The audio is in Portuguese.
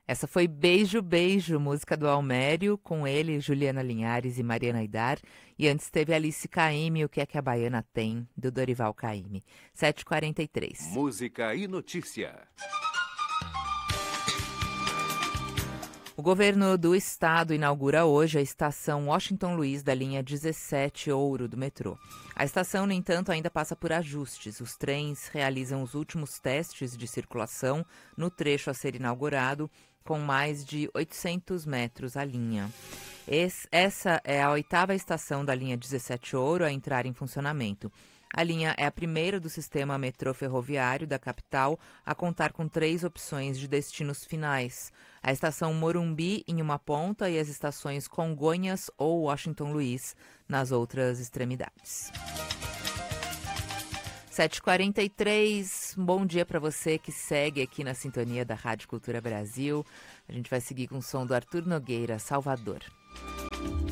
Essa foi Beijo, Beijo, música do Almério, com ele, Juliana Linhares e Mariana Aidar. E antes teve Alice Caymmi, O que é que a Baiana tem, do Dorival Caymmi. 7h43. Música e notícia. O governo do estado inaugura hoje a estação Washington Luiz da linha 17 Ouro do metrô. A estação, no entanto, ainda passa por ajustes. Os trens realizam os últimos testes de circulação no trecho a ser inaugurado, com mais de 800 metros a linha. Essa é a 8ª estação da linha 17 Ouro a entrar em funcionamento. A linha é a primeira do sistema metrô ferroviário da capital a contar com 3 opções de destinos finais. A estação Morumbi em uma ponta e as estações Congonhas ou Washington Luiz nas outras extremidades. 7h43, bom dia para você que segue aqui na sintonia da Rádio Cultura Brasil. A gente vai seguir com o som do Arthur Nogueira, Salvador.